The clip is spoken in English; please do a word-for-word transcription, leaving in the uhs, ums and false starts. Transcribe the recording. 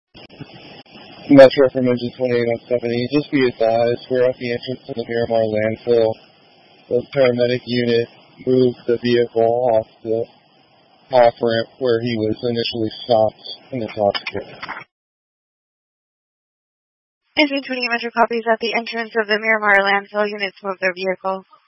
Metro from Engine twenty-eight one seventy. Just be advised, we're at the entrance to the Miramar landfill. The paramedic unit moved the vehicle off the off-ramp where he was initially stopped and intoxicated. Engine twenty-eight Metro copies at the entrance of the Miramar landfill. Units move their vehicle.